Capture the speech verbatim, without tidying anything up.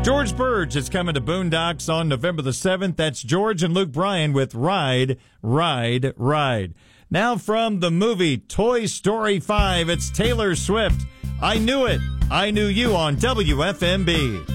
George Burge is coming to Boondocks on November the seventh. That's George and Luke Bryan with Ride, Ride, Ride. Now from the movie Toy Story five, it's Taylor Swift. I Knew It. I Knew You on W F M B.